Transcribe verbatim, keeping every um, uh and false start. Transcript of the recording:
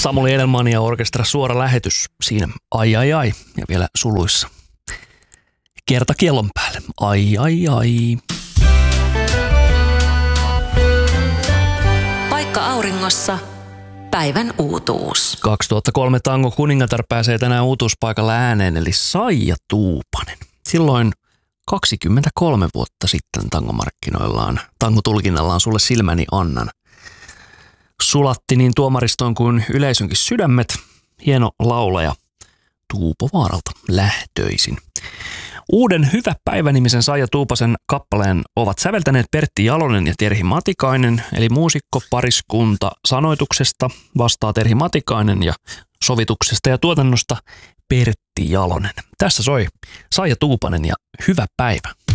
Samuli Edelman ja Orkestra suora lähetys siinä. Ai ai ai ja vielä suluissa. Kerta kiellon päälle. Ai ai ai. Paikka auringossa. Päivän uutuus. kaksituhattakolme Tango kuningatar pääsee tänään uutuuspaikalla ääneen, eli Saija Tuupanen. Silloin kaksikymmentäkolme vuotta sitten tangomarkkinoillaan, tangotulkinnallaan Sulle silmäni annan. Sulatti niin tuomaristoon kuin yleisönkin sydämet. Hieno laulaja Tuupovaaralta lähtöisin. Uuden Hyvä päivä-nimisen Saija Tuupasen kappaleen ovat säveltäneet Pertti Jalonen ja Terhi Matikainen, eli muusikkopariskunta. Sanoituksesta vastaa Terhi Matikainen ja sovituksesta ja tuotannosta Pertti Jalonen. Tässä soi Saija Tuupanen ja Hyvä päivä.